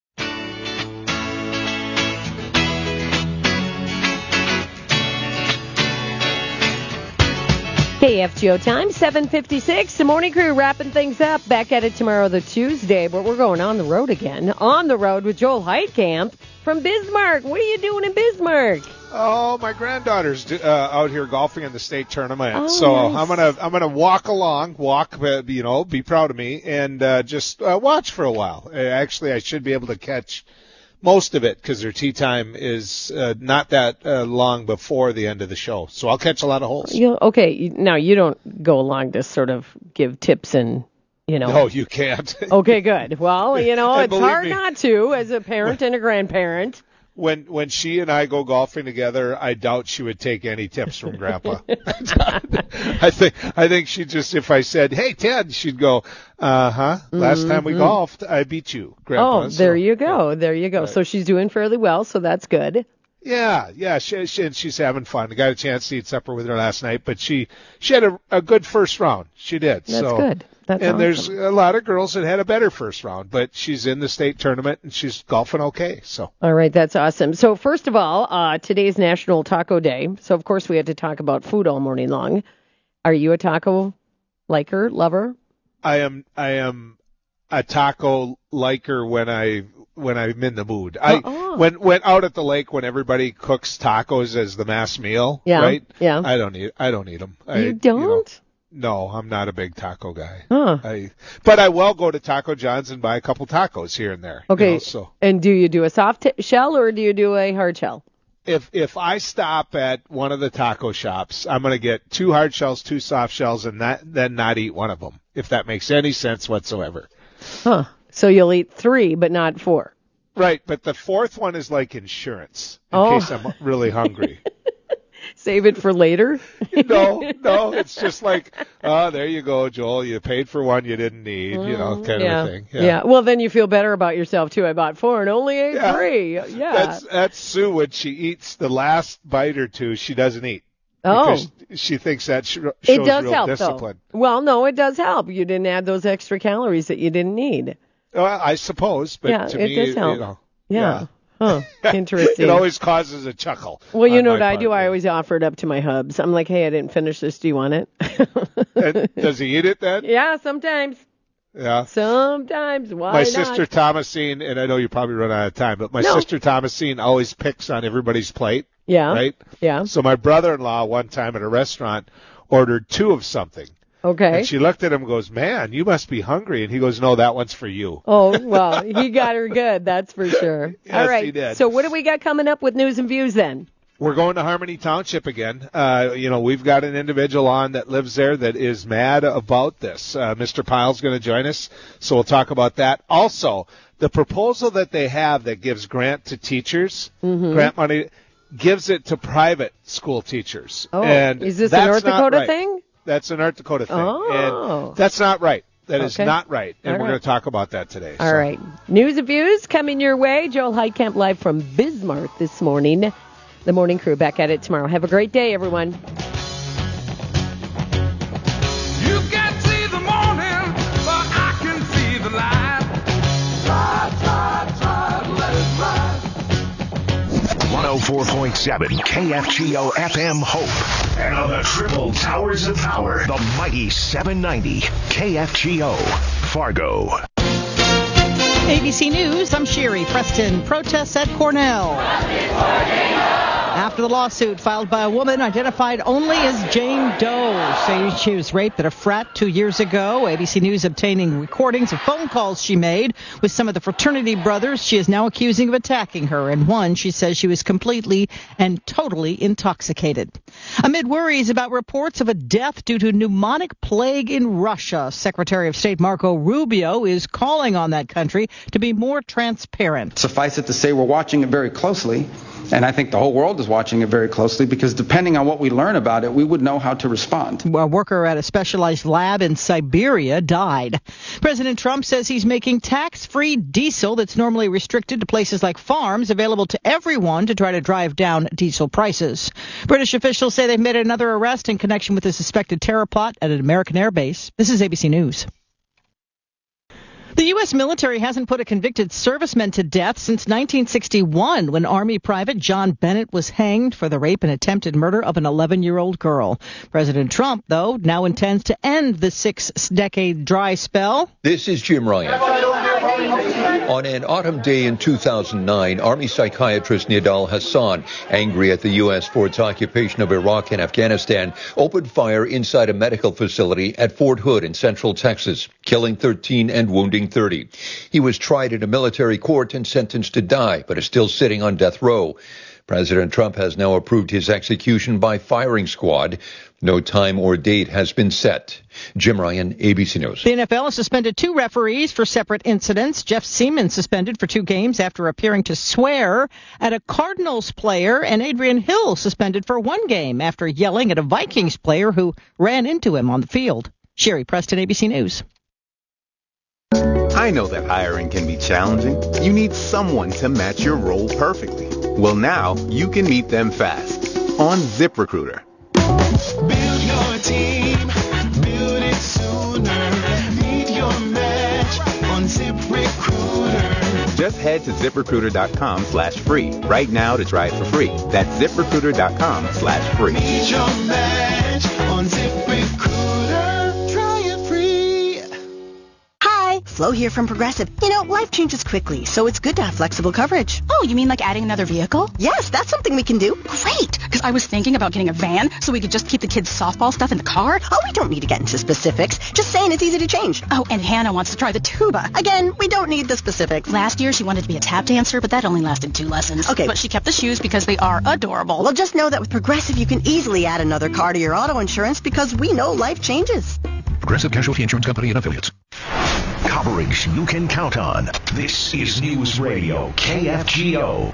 KFGO time, 7:56. The morning crew wrapping things up. Back at it tomorrow, the Tuesday, but we're going on the road again. On the road with Joel Heitkamp from Bismarck. What are you doing in Bismarck? Oh, my granddaughter's out here golfing in the state tournament, Oh, so nice. I'm gonna walk, be proud of me, and just watch for a while. Actually, I should be able to catch most of it because their tee time is not that long before the end of the show, so I'll catch a lot of holes. Okay, now you don't go along to sort of give tips and, No, you can't. Okay, good. Well, And it's believe hard me, not to as a parent and a grandparent. When she and I go golfing together, I doubt she would take any tips from Grandpa. I think she just, if I said, "Hey Ted," she'd go, Last time we golfed, I beat you, Grandpa. Oh, there you go. There you go. Right. So she's doing fairly well, so that's good. Yeah. She's having fun. I got a chance to eat supper with her last night, but she had a good first round. She did. That's good. That's and awesome. There's a lot of girls that had a better first round, but she's in the state tournament and she's golfing okay. So. All right, that's awesome. So first of all, today's National Taco Day. So of course we had to talk about food all morning long. Are you a taco lover? I am a taco liker when I'm in the mood. When out at the lake when everybody cooks tacos as the mass meal, right? Yeah. I don't eat them. You don't? No, I'm not a big taco guy. Huh. But I will go to Taco John's and buy a couple tacos here and there. Okay. So And do you do a soft shell or do you do a hard shell? if I stop at one of the taco shops, I'm going to get 2 hard shells, 2 soft shells, and then not eat one of them, if that makes any sense whatsoever. Huh. So you'll eat 3, but not 4. Right, but the 4th one is like insurance in case I'm really hungry. Save it for later? No, it's just like, there you go, Joel. You paid for one you didn't need, kind of a thing. Yeah. Well, then you feel better about yourself, too. I bought 4 and only ate 3. Yeah. That's Sue. When she eats the last bite or 2, she doesn't eat. Oh. Because she thinks that shows it does real help, discipline. Though. Well, no, it does help. You didn't add those extra calories that you didn't need. Well, I suppose, but to it me, does help. Yeah. Huh. Interesting. It always causes a chuckle. Well, you know what I do? I always offer it up to my hubs. I'm like, hey, I didn't finish this. Do you want it? And does he eat it then? Yeah, sometimes. Yeah. Sometimes. Why my not? sister Thomasine, and I know you probably run out of time, but my sister Thomasine always picks on everybody's plate. Yeah. Right? Yeah. So my brother-in-law one time at a restaurant ordered 2 of something. Okay. And she looked at him and goes, man, you must be hungry. And he goes, no, that one's for you. Oh, well, he got her good. That's for sure. Yes, all right. he did. So what do we got coming up with news and views then? We're going to Harmony Township again. We've got an individual on that lives there that is mad about this. Mr. Pyle's going to join us, so we'll talk about that. Also, the proposal that they have that gives grant to teachers, grant money, gives it to private school teachers. Oh, and is this a North Dakota thing? That's a North Dakota thing. Oh. And that's not right. That is Okay. not right. And All we're right. going to talk about that today. All right. News and views coming your way. Joel Heitkamp live from Bismarck this morning. The morning crew back at it tomorrow. Have a great day, everyone. You can't see the morning. 104.7 KFGO FM Hope. And on the triple towers of power, the mighty 790 KFGO Fargo. ABC News, I'm Sherry Preston. Protests at Cornell. After the lawsuit filed by a woman identified only as Jane Doe, saying she was raped at a frat 2 years ago. ABC News obtaining recordings of phone calls she made with some of the fraternity brothers she is now accusing of attacking her. And one, she says she was completely and totally intoxicated. Amid worries about reports of a death due to pneumonic plague in Russia, Secretary of State Marco Rubio is calling on that country to be more transparent. Suffice it to say, we're watching it very closely. And I think the whole world is watching it very closely because depending on what we learn about it, we would know how to respond. A worker at a specialized lab in Siberia died. President Trump says he's making tax-free diesel that's normally restricted to places like farms available to everyone to try to drive down diesel prices. British officials say they've made another arrest in connection with a suspected terror plot at an American air base. This is ABC News. The U.S. military hasn't put a convicted serviceman to death since 1961, when Army Private John Bennett was hanged for the rape and attempted murder of an 11-year-old girl. President Trump, though, now intends to end the 6-decade dry spell. This is Jim Ryan. On an autumn day in 2009, Army psychiatrist Nidal Hassan, angry at the U.S. for its occupation of Iraq and Afghanistan, opened fire inside a medical facility at Fort Hood in central Texas, killing 13 and wounding 30. He was tried in a military court and sentenced to die, but is still sitting on death row. President Trump has now approved his execution by firing squad. No time or date has been set. Jim Ryan, ABC News. The NFL has suspended 2 referees for separate incidents. Jeff Seaman suspended for 2 games after appearing to swear at a Cardinals player, and Adrian Hill suspended for 1 game after yelling at a Vikings player who ran into him on the field. Sherry Preston, ABC News. I know that hiring can be challenging. You need someone to match your role perfectly. Well, now you can meet them fast on ZipRecruiter. Build your team, build it sooner. Meet your match on ZipRecruiter. Just head to ZipRecruiter.com/free right now to try it for free. That's ZipRecruiter.com/free. Meet your match on ZipRecruiter. Try it free. Hi, Flo here from Progressive. You know, life changes quickly, so it's good to have flexible coverage. Oh, you mean like adding another vehicle? Yes, that's something we can do. Great, because I was thinking about getting a van so we could just keep the kids' softball stuff in the car. Oh, we don't need to get into specifics. Just saying it's easy to change. Oh, and Hannah wants to try the tuba. Again, we don't need the specifics. Last year, she wanted to be a tap dancer, but that only lasted 2 lessons. Okay. But she kept the shoes because they are adorable. Well, just know that with Progressive, you can easily add another car to your auto insurance because we know life changes. Progressive Casualty Insurance Company and Affiliates. Coverage you can count on. This is News Radio KFGO.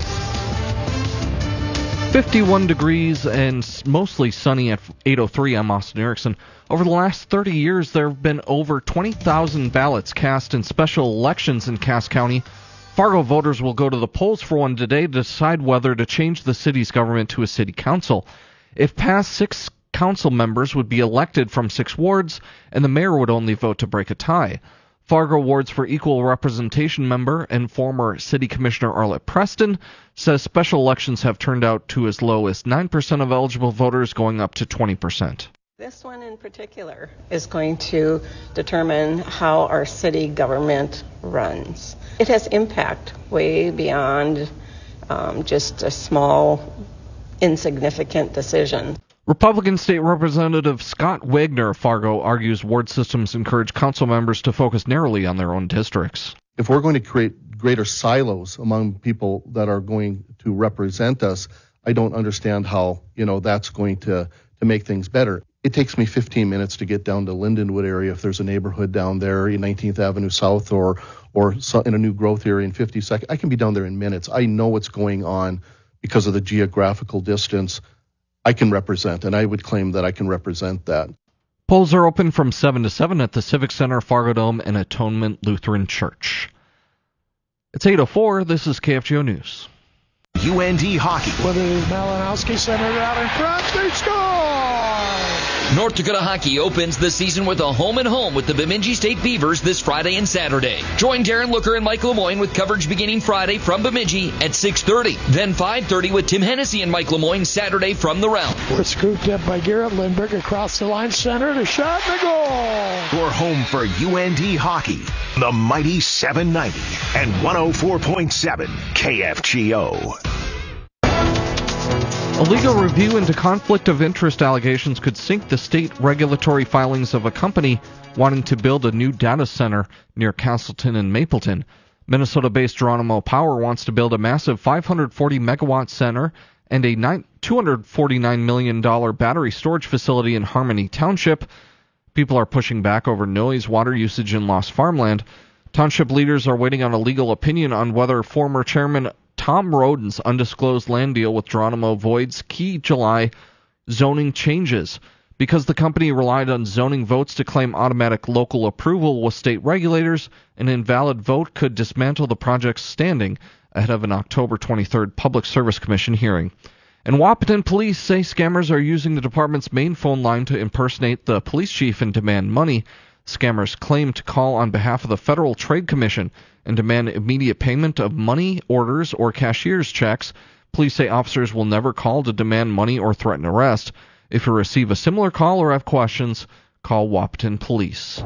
51 degrees and mostly sunny at 8:03. I'm Austin Erickson. Over the last 30 years, there have been over 20,000 ballots cast in special elections in Cass County. Fargo voters will go to the polls for one today to decide whether to change the city's government to a city council. If passed, 6 council members would be elected from 6 wards, and the mayor would only vote to break a tie. Fargo Wards for Equal Representation member and former City Commissioner Arlette Preston says special elections have turned out to as low as 9% of eligible voters, going up to 20%. This one in particular is going to determine how our city government runs. It has impact way beyond just a small, insignificant decision. Republican State Representative Scott Wagner of Fargo argues ward systems encourage council members to focus narrowly on their own districts. If we're going to create greater silos among people that are going to represent us, I don't understand how, that's going to make things better. It takes me 15 minutes to get down to Lindenwood area if there's a neighborhood down there in 19th Avenue South or in a new growth area in 52nd. I can be down there in minutes. I know what's going on because of the geographical distance. I can represent, and I would claim that I can represent that. Polls are open from 7 to 7 at the Civic Center, Fargo Dome, and Atonement Lutheran Church. It's 8:04. This is KFGO News. UND Hockey. Whether Malinowski centered out in front, they score! North Dakota Hockey opens the season with a home-and-home with the Bemidji State Beavers this Friday and Saturday. Join Darren Looker and Mike Lemoyne with coverage beginning Friday from Bemidji at 6:30. Then 5:30 with Tim Hennessy and Mike Lemoyne Saturday from the Realm. We're scooped up by Garrett Lindbergh across the line, center, the shot, the goal! Your home for UND Hockey, the mighty 790 and 104.7 KFGO. A legal review into conflict of interest allegations could sink the state regulatory filings of a company wanting to build a new data center near Castleton and Mapleton. Minnesota-based Geronimo Power wants to build a massive 540-megawatt center and a $249 million battery storage facility in Harmony Township. People are pushing back over noise, water usage, and lost farmland. Township leaders are waiting on a legal opinion on whether former chairman Tom Roden's undisclosed land deal with Geronimo voids key July zoning changes. Because the company relied on zoning votes to claim automatic local approval with state regulators, an invalid vote could dismantle the project's standing ahead of an October 23rd Public Service Commission hearing. And Wahpeton police say scammers are using the department's main phone line to impersonate the police chief and demand money. Scammers claim to call on behalf of the Federal Trade Commission and demand immediate payment of money orders or cashier's checks. Police say officers will never call to demand money or threaten arrest. If you receive a similar call or have questions, call Wahpeton Police.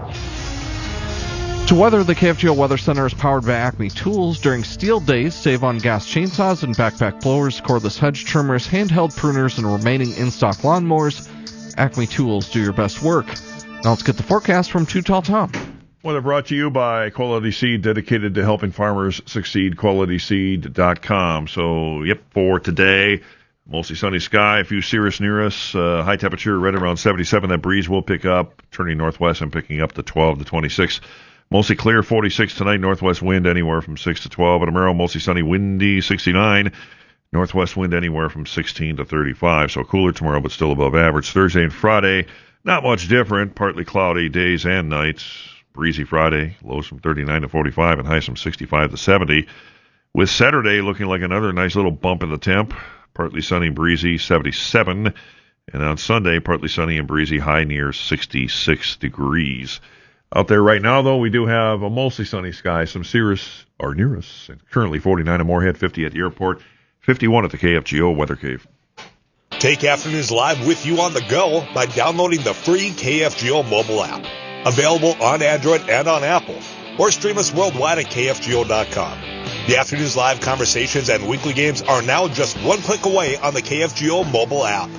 To weather, the KFGO Weather Center is powered by Acme Tools. During steel days, save on gas chainsaws and backpack blowers, cordless hedge trimmers, handheld pruners, and remaining in-stock lawnmowers. Acme Tools, do your best work. Now let's get the forecast from Too Tall Tom. Weather brought to you by Quality Seed, dedicated to helping farmers succeed, qualityseed.com. So, for today, mostly sunny sky, a few cirrus near us, high temperature right around 77. That breeze will pick up, turning northwest and picking up to 12 to 26. Mostly clear, 46 tonight, northwest wind anywhere from 6 to 12. And tomorrow, mostly sunny, windy, 69. Northwest wind anywhere from 16 to 35. So cooler tomorrow, but still above average. Thursday and Friday, not much different, partly cloudy days and nights. Breezy Friday, lows from 39 to 45 and highs from 65 to 70. With Saturday looking like another nice little bump in the temp. Partly sunny, breezy, 77. And on Sunday, partly sunny and breezy, high near 66 degrees. Out there right now, though, we do have a mostly sunny sky. Some cirrus are near us. And currently 49 at Moorhead, 50 at the airport, 51 at the KFGO Weather Cave. Take Afternoons Live with you on the go by downloading the free KFGO mobile app. Available on Android and on Apple. Or stream us worldwide at KFGO.com. The Afternoons Live conversations and weekly games are now just one click away on the KFGO mobile app.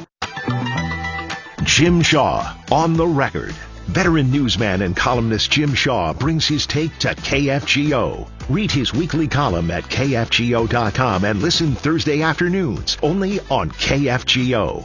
Jim Shaw on the record. Veteran newsman and columnist Jim Shaw brings his take to KFGO. Read his weekly column at KFGO.com and listen Thursday afternoons only on KFGO.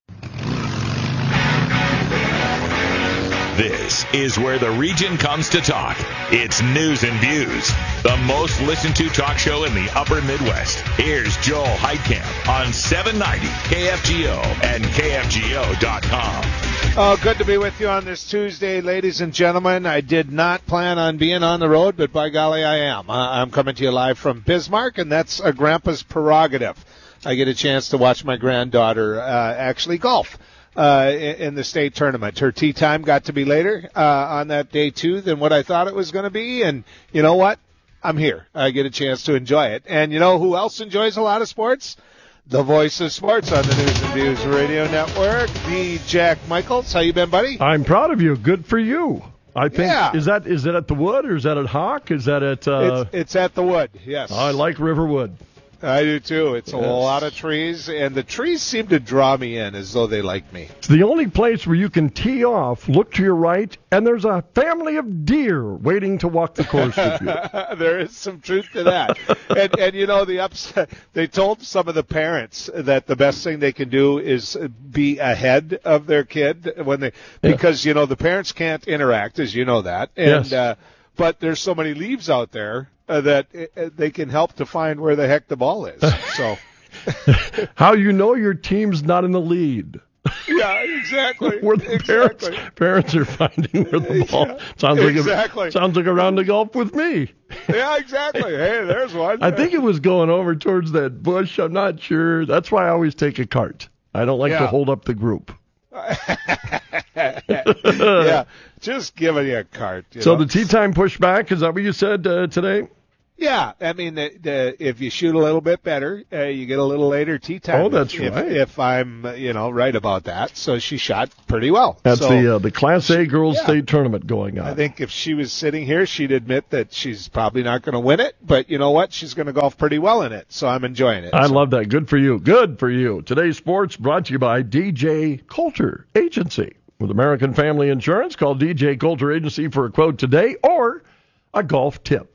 This is where the region comes to talk. It's News and Views, the most listened to talk show in the upper Midwest. Here's Joel Heitkamp on 790 KFGO and KFGO.com. Oh, good to be with you on this Tuesday, ladies and gentlemen. I did not plan on being on the road, but by golly, I am. I'm coming to you live from Bismarck, and that's a grandpa's prerogative. I get a chance to watch my granddaughter actually golf in the state tournament. Her tee time got to be later on that day, too, than what I thought it was going to be. And you know what? I'm here. I get a chance to enjoy it. And you know who else enjoys a lot of sports? The voice of sports on the News and Views Radio Network, the Jack Michaels. How you been, buddy? I'm proud of you. Good for you. I think. Yeah. Is it at the Wood or is that at Hawk? Is that at? It's at the Wood. Yes. I like Riverwood. I do too. It's a lot of trees, and the trees seem to draw me in as though they like me. It's the only place where you can tee off, look to your right, and there's a family of deer waiting to walk the course with you. There is some truth to that. and you know, they told some of the parents that the best thing they can do is be ahead of their kid because you know the parents can't interact, as you know that, and but there's so many leaves out there that they can help to find where the heck the ball is. So, how you know your team's not in the lead? Yeah, exactly. Where the parents are finding where the ball sounds like a round of golf with me. Yeah, exactly. Hey, there's one. I think it was going over towards that bush. I'm not sure. That's why I always take a cart. I don't like to hold up the group. Yeah, just giving you a cart. So the tee time pushback, is that what you said today? Yeah, I mean, if you shoot a little bit better, you get a little later tee time. Oh, that's right. If I'm, right about that. So she shot pretty well. That's the Class A Girls State Tournament going on. I think if she was sitting here, she'd admit that she's probably not going to win it, but you know what? She's going to golf pretty well in it, so I'm enjoying it. I love that. Good for you. Good for you. Today's sports brought to you by DJ Coulter Agency. With American Family Insurance, call DJ Coulter Agency for a quote today or a golf tip.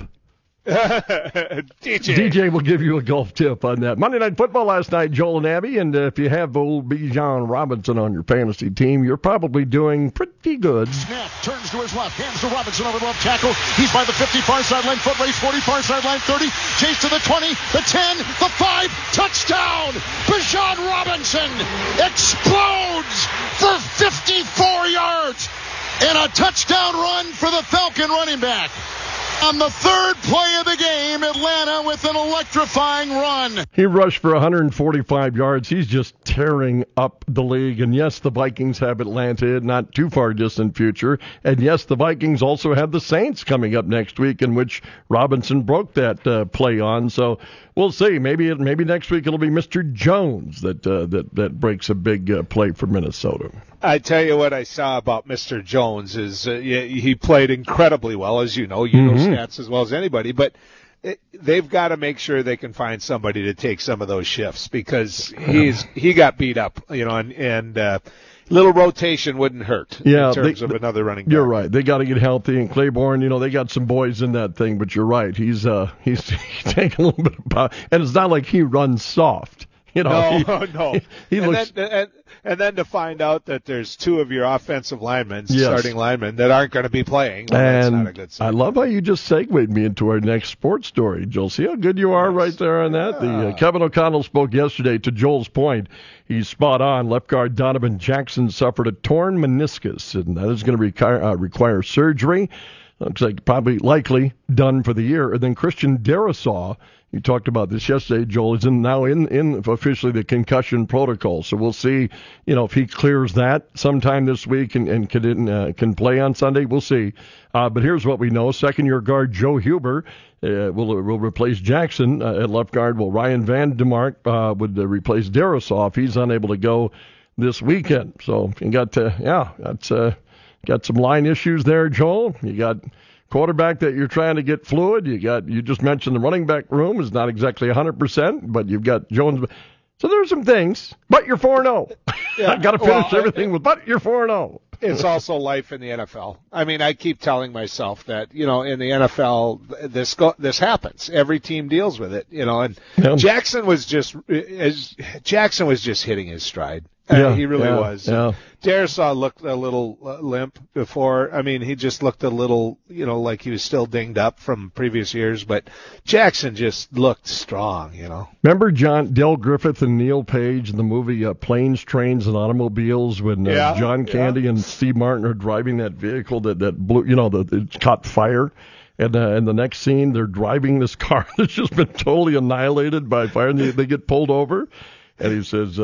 DJ will give you a golf tip on that. Monday Night Football last night, Joel and Abby, and if you have old Bijan Robinson on your fantasy team, you're probably doing pretty good. Snap, turns to his left, hands to Robinson over the left tackle. He's by the 50, far sideline, foot race, 40, far sideline, 30, chase to the 20, the 10, the 5, touchdown! Bijan Robinson explodes for 54 yards and a touchdown run for the Falcon running back. On the third play of the game, Atlanta with an electrifying run. He rushed for 145 yards. He's just tearing up the league. And yes, the Vikings have Atlanta, not too far distant future. And yes, the Vikings also have the Saints coming up next week, in which Robinson broke that play on. So we'll see. Maybe next week it'll be Mr. Jones that breaks a big play for Minnesota. I tell you what I saw about Mr. Jones is he played incredibly well, as you know. You know stats as well as anybody, but they've got to make sure they can find somebody to take some of those shifts because he got beat up, and little rotation wouldn't hurt in terms of another running back. You're right. They got to get healthy. And Claiborne, they got some boys in that thing, but you're right. He's taking a little bit of power. And it's not like he runs soft. No. And then to find out that there's two of your offensive linemen, starting linemen, that aren't going to be playing, that's not a good sign. I love how you just segued me into our next sports story, Joel. See how good you are right there on that? Kevin O'Connell spoke yesterday. To Joel's point, he's spot on. Left guard Donovan Jackson suffered a torn meniscus, and that is going to require surgery. Looks like likely done for the year. And then Christian Darrisaw, you talked about this yesterday, Joel, is now in officially the concussion protocol. So we'll see, if he clears that sometime this week and can play on Sunday. We'll see. But here's what we know. Second-year guard Joe Huber will replace Jackson at left guard. Well, Ryan Van DeMark would replace Darrisaw if he's unable to go this weekend. So you got some line issues there, Joel. You got quarterback that you're trying to get fluid. You just mentioned the running back room is not exactly 100%, but you've got Jones. So there's some things, but you're 4-0. I've got to finish everything with, but you're 4-0. It's also life in the NFL. I mean, I keep telling myself that, in the NFL, this happens. Every team deals with it, and Jackson was just hitting his stride. He really was. Yeah. Darrisaw looked a little limp before. I mean, he just looked a little, like he was still dinged up from previous years. But Jackson just looked strong, Remember Del Griffith and Neil Page in the movie Planes, Trains, and Automobiles when John Candy and Steve Martin are driving that vehicle that blew, it caught fire? And the next scene, they're driving this car that's just been totally annihilated by fire, and they get pulled over. And he says,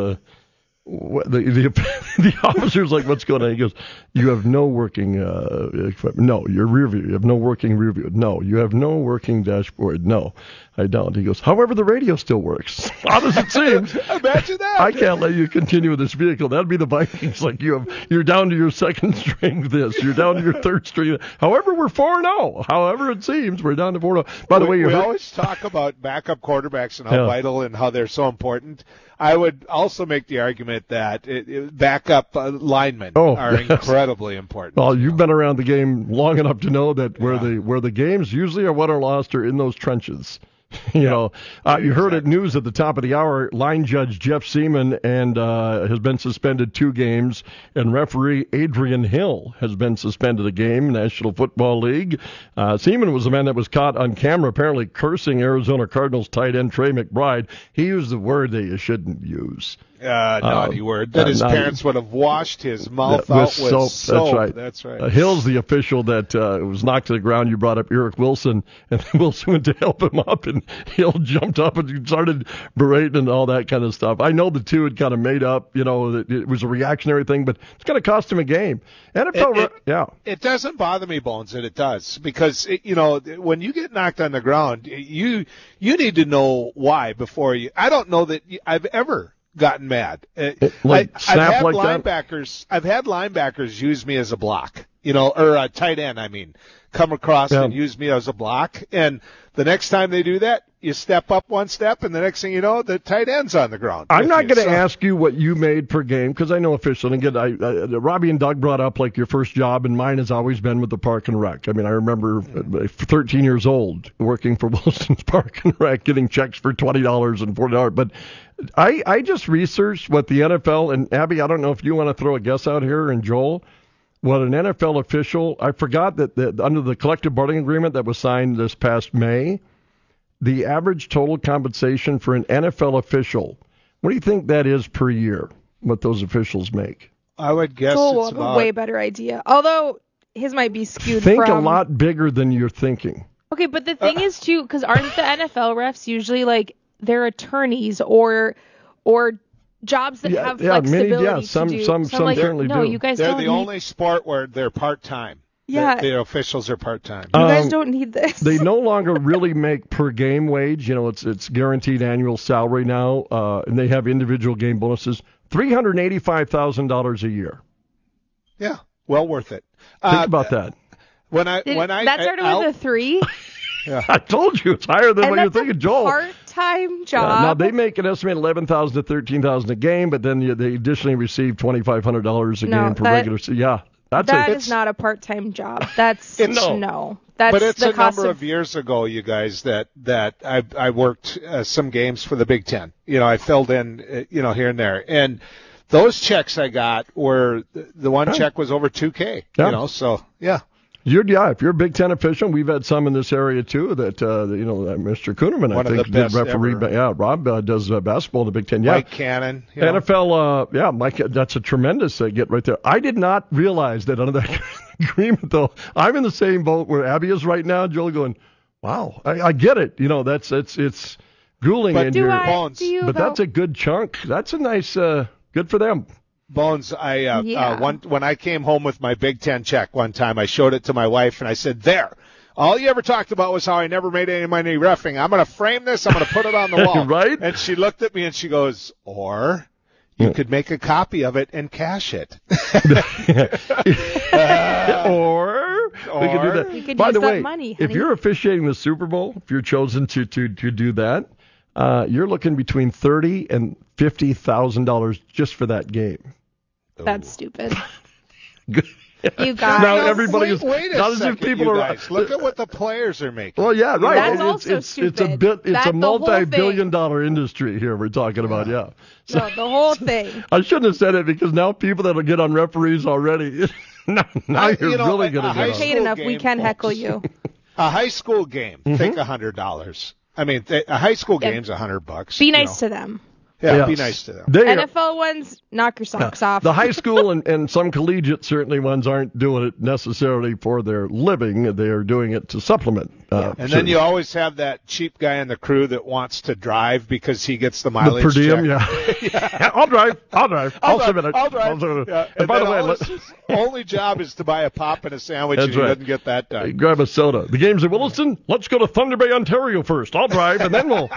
the officer's like, what's going on? He goes, you have no working equipment. No, your rear view. You have no working rear view. No, you have no working dashboard. No, I don't. He goes, however, the radio still works. Odd as it seems. Imagine that. I can't let you continue with this vehicle. That'd be the Vikings. Like you're down to your second string this. You're down to your third string. However, we're 4-0. However it seems, we're down to 4-0. By the way, we always talk about backup quarterbacks and how vital and how they're so important. I would also make the argument that backup linemen are incredibly important. Well, you've been around the game long enough to know that where the games usually are won or lost are in those trenches. You heard it news at the top of the hour. Line judge Jeff Seaman has been suspended 2 games, and referee Adrian Hill has been suspended a game. National Football League. Seaman was the man that was caught on camera apparently cursing Arizona Cardinals tight end Trey McBride. He used the word that you shouldn't use. naughty word, that his parents would have washed his mouth out with soap. That's right. Hill's the official that was knocked to the ground. You brought up Eric Wilson, and Wilson went to help him up, and Hill jumped up and started berating and all that kind of stuff. I know the two had kind of made up, that it was a reactionary thing, but it's going to cost him a game. NFL, It doesn't bother me, Bones, that it does, because when you get knocked on the ground, you need to know why before you. I don't know that I've ever gotten mad. I've had linebackers use me as a block, or a tight end. Come across and use me as a block, and the next time they do that, you step up one step, and the next thing you know, the tight end's on the ground. I'm not going to ask you what you made per game, because I know officially. And again, Robbie and Doug brought up like your first job, and mine has always been with the Park and Rec. I remember 13 years old working for Wilson's Park and Rec, getting checks for $20 and $40. But I just researched what the NFL, and Abby, I don't know if you want to throw a guess out here, and Joel, what an NFL official, I forgot that under the collective bargaining agreement that was signed this past May, the average total compensation for an NFL official, what do you think that is per year, what those officials make? I would guess it's about a way better idea. Although his might be skewed Think a lot bigger than you're thinking. Okay, but the thing is, too, because aren't the NFL refs usually, like, they're attorneys or jobs that have flexibility some to do. Some certainly do. No, you guys they're don't the only sport where they're part-time. Yeah. The officials are part-time. You guys don't need this. They no longer really make per game wage. It's guaranteed annual salary now, and they have individual game bonuses. $385,000 a year. Yeah, well worth it. Think about that. That started with a 3. Yeah. I told you it's higher than what you're thinking, Joel. Part-time job. Now they make an estimated $11,000 to $13,000 a game, but then they additionally receive $2,500 a game for regular. Yeah. That is not a part-time job. That's no. That's but it's the a number of years ago, you guys, that I worked some games for the Big Ten. I filled in, here and there, and those checks I got were the one check was over $2,000. Yeah. So yeah. If you're a Big Ten official, we've had some in this area too. That Mr. Kuhneman, I think, did referee. Rob does basketball in the Big Ten. Yeah, Mike Cannon. NFL. Mike. That's a tremendous get right there. I did not realize that under that agreement, though. I'm in the same boat where Abby is right now. Joel going, wow, I get it. It's grueling in your bones, but that's a good chunk. That's a nice. Good for them. Bones, when I came home with my Big Ten check one time, I showed it to my wife and I said, "There, all you ever talked about was how I never made any money reffing. I'm going to frame this. I'm going to put it on the wall." Right? And she looked at me and she goes, "Or you could make a copy of it and cash it." Or we could do that. You could By use the that way, money, honey. if you're officiating the Super Bowl, if you're chosen to do that, you're looking between $30,000 and $50,000 just for that game. That's stupid. You guys. Now everybody wait a second, you guys. Look at what the players are making. Well, yeah, right. That's also stupid. It's a multi-billion-dollar industry here we're talking about. Yeah. So, no, the whole thing. I shouldn't have said it because now people that'll get on referees already. now you're really going to get on. Paid enough, we can heckle you. A high school game, take $100. A high school game's $100. Be nice to them. Yeah, be nice to them. NFL ones, knock your socks off. The high school and some collegiate certainly ones aren't doing it necessarily for their living. They are doing it to supplement. And then you always have that cheap guy in the crew that wants to drive because he gets the mileage. The per diem, yeah. I'll drive. I'll submit it. Yeah. And by the way, his only job is to buy a pop and a sandwich, and he doesn't get that done. Grab a soda. The game's at Williston. Let's go to Thunder Bay, Ontario first. I'll drive, and then we'll...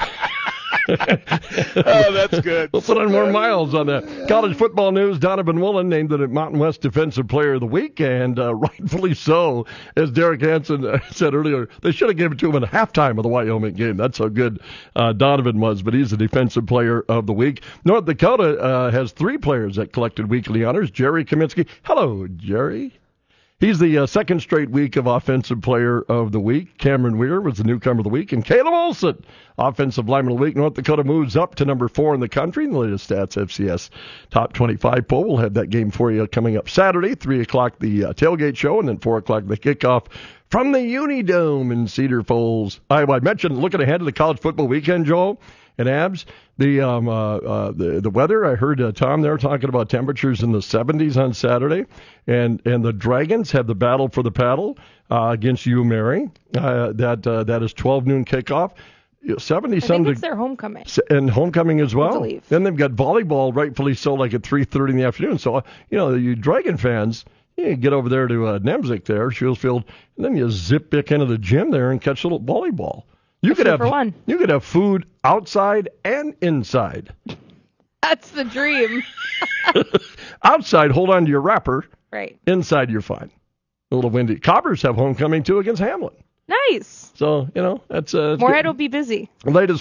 Oh, that's good. We'll put on more miles on that. College football news, Donovan Woolen named the Mountain West Defensive Player of the Week, and rightfully so. As Derek Hansen said earlier, they should have given it to him at halftime of the Wyoming game. That's how good Donovan was, but he's the Defensive Player of the Week. North Dakota has 3 players that collected weekly honors. Jerry Kaminsky. Hello, Jerry. He's the second straight week of Offensive Player of the Week. Cameron Weir was the Newcomer of the Week. And Caleb Olson, Offensive Lineman of the Week. North Dakota moves up to number 4 in the country in the latest Stats FCS Top 25 poll. We'll have that game for you coming up Saturday, 3 o'clock the tailgate show, and then 4 o'clock the kickoff from the Unidome in Cedar Falls, Iowa. I mentioned looking ahead to the college football weekend, Joel. And Abs, the weather, I heard Tom there talking about temperatures in the 70s on Saturday, and the Dragons have the battle for the paddle against UMary. That is 12 noon kickoff. 70 I think it's their homecoming. And homecoming as well. I believe. Then they've got volleyball, rightfully so, like at 3:30 in the afternoon. So, you Dragon fans, you get over there to Nemzik there, Shieldsfield, and then you zip back into the gym there and catch a little volleyball. You could have food outside and inside. That's the dream. Outside, hold on to your wrapper. Right. Inside, you're fine. A little windy. Cobbers have homecoming too against Hamlin. Nice. So, that's Moorhead will be busy. Latest